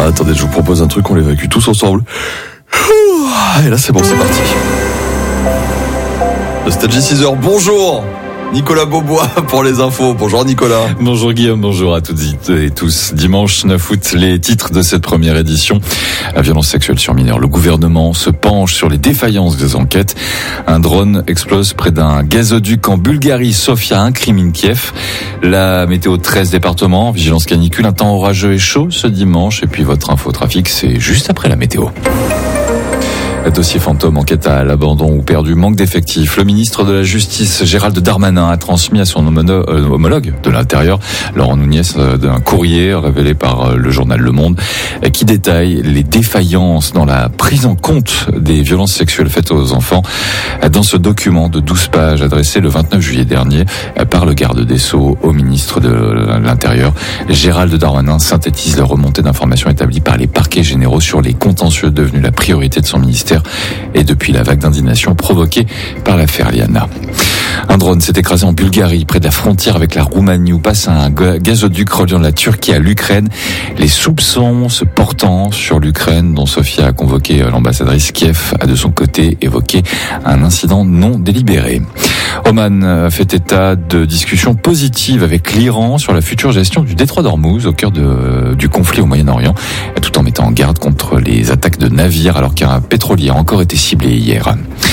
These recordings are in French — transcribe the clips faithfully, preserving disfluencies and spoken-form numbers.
Ah, attendez, je vous propose un truc, on l'évacue tous ensemble. Et là, c'est bon, c'est parti. Nostalgie six heures, bonjour Nicolas Beaubois pour les infos. Bonjour Nicolas. Bonjour Guillaume, bonjour à toutes et tous. Dimanche neuf août, les titres de cette première édition. La violence sexuelle sur mineurs. Le gouvernement se penche sur les défaillances des enquêtes. Un drone explose près d'un gazoduc en Bulgarie. Sofia incrimine Kiev. La météo de treize départements. Vigilance canicule. Un temps orageux et chaud ce dimanche. Et puis votre infotrafic, c'est juste après la météo. Dossier fantôme, enquête à l'abandon ou perdu, manque d'effectifs. Le ministre de la Justice, Gérald Darmanin, a transmis à son homologue de l'Intérieur, Laurent Nunez, d'un courrier révélé par le journal Le Monde, qui détaille les défaillances dans la prise en compte des violences sexuelles faites aux enfants. Dans ce document de douze pages adressé le vingt-neuf juillet dernier par le garde des Sceaux au ministre de l'Intérieur, Gérald Darmanin synthétise la remontée d'informations établies par les parquets généraux sur les contentieux devenus la priorité de son ministère et depuis la vague d'indignation provoquée par l'affaire Liana. Un drone s'est écrasé en Bulgarie, près de la frontière avec la Roumanie, où passe un gazoduc reliant la Turquie à l'Ukraine. Les soupçons se portant sur l'Ukraine, dont Sofia a convoqué l'ambassadrice Kiev, a de son côté évoqué un incident non délibéré. Oman fait état de discussions positives avec l'Iran sur la future gestion du détroit d'Ormuz, au cœur de, du conflit au Moyen-Orient, tout en mettant en garde contre les attaques de navires, alors qu'un pétrolier a encore été ciblé hier.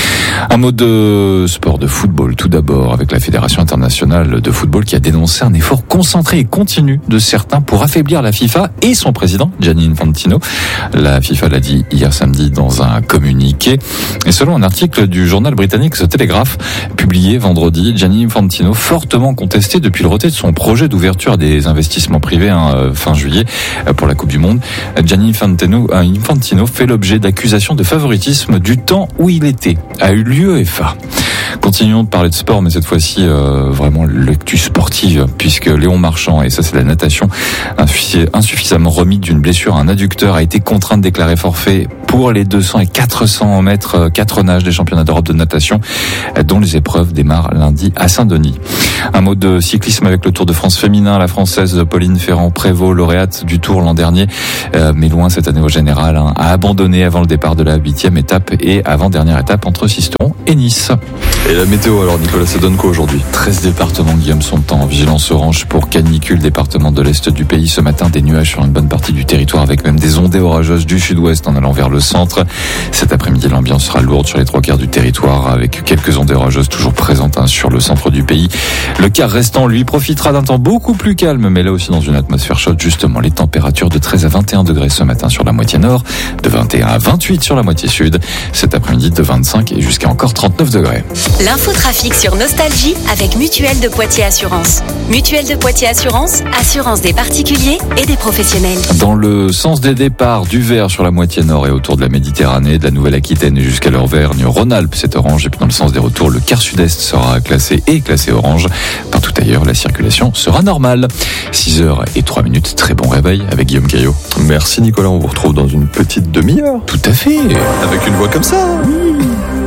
Un mot de sport, de football, tout d'abord, avec la Fédération internationale de football qui a dénoncé un effort concentré et continu de certains pour affaiblir la FIFA et son président, Gianni Infantino. La FIFA l'a dit hier samedi dans un communiqué. Et selon un article du journal britannique The Telegraph, publié vendredi, Gianni Infantino, fortement contesté depuis le retrait de son projet d'ouverture des investissements privés hein, fin juillet pour la Coupe du Monde. Gianni Infantino, Infantino fait l'objet d'accusations de favoritisme du temps où il était à l'UEFA. Continuons de parler de sport, mais cette fois-ci euh, vraiment l'actu sportive, puisque Léon Marchand, et ça c'est la natation, insuffisamment remis d'une blessure à un adducteur, a été contraint de déclarer forfait pour les deux cents et quatre cents mètres quatre nages des championnats d'Europe de natation, dont les épreuves démarrent lundi à Saint-Denis. Un mot de cyclisme avec le Tour de France féminin. La Française Pauline Ferrand-Prévot, lauréate du Tour l'an dernier, euh, mais loin cette année au général, hein, a abandonné avant le départ de la huitième étape et avant-dernière étape entre Sisteron et Nice. Et la météo alors Nicolas, ça donne quoi aujourd'hui? treize départements, Guillaume, sont en vigilance orange pour canicule. Département de l'Est du pays ce matin, des nuages sur une bonne partie du territoire avec même des ondées orageuses du sud-ouest en allant vers le centre. Cet après-midi, l'ambiance sera lourde sur les trois quarts du territoire avec quelques ondées orageuses toujours présentes hein, sur le centre du pays. Le quart restant, lui, profitera d'un temps beaucoup plus calme, mais là aussi dans une atmosphère chaude. Justement, les températures de treize à vingt et un degrés ce matin sur la moitié nord, de vingt et un à vingt-huit sur la moitié sud. Cet après-midi, de vingt-cinq et jusqu'à encore trente-neuf degrés. L'infotrafic sur Nostalgie avec Mutuelle de Poitiers Assurance. Mutuelle de Poitiers Assurance, assurance des particuliers et des professionnels. Dans le sens des départs, du vert sur la moitié nord et autour de la Méditerranée, de la Nouvelle-Aquitaine jusqu'à l'Auvergne, Rhône-Alpes, c'est orange. Et puis dans le sens des retours, le quart sud-est sera classé et classé orange. Partout ailleurs, la circulation sera normale. six heures et trois minutes, très bon réveil avec Guillaume Caillot. Merci Nicolas, on vous retrouve dans une petite demi-heure. Tout à fait. Avec une voix comme ça. Oui.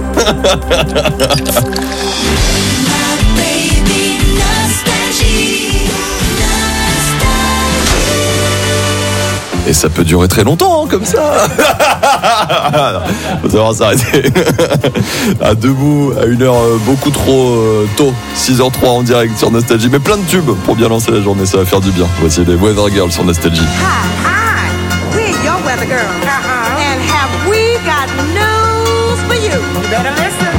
Et ça peut durer très longtemps, comme ça. Faut savoir s'arrêter. À debout, à une heure beaucoup trop tôt. six heures trois en direct sur Nostalgie. Mais plein de tubes pour bien lancer la journée, ça va faire du bien. Voici les Weather Girls sur Nostalgie. Hi, hi, we're your Weather Girls. Uh-huh. And have we got news for you? You better listen.